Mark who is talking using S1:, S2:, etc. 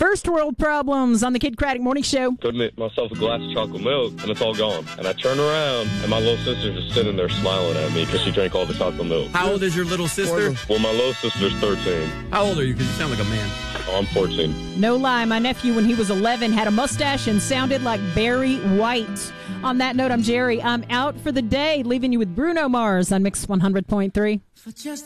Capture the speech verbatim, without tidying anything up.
S1: First world problems on the Kid Craddock Morning Show.
S2: Go to make myself a glass of chocolate milk, and it's all gone. And I turn around, and my little sister's just sitting there smiling at me because she drank all the chocolate milk.
S3: How old is your little sister?
S2: Well, my little sister's thirteen.
S3: How old are you? Because you sound like a man.
S2: Oh, I'm fourteen.
S1: No lie, my nephew, when he was eleven, had a mustache and sounded like Barry White. On that note, I'm Jerry. I'm out for the day, leaving you with Bruno Mars on Mix one hundred point three.